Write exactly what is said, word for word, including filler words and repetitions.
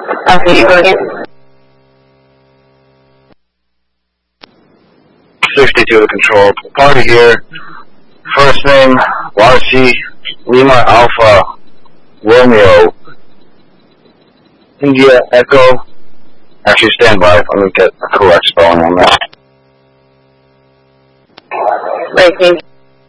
After you go again. sixty-two to control. Party here. First name, Larcy, Lima Alpha, Romeo, India Echo. Actually, stand by. Let me get a correct spelling on that. Right,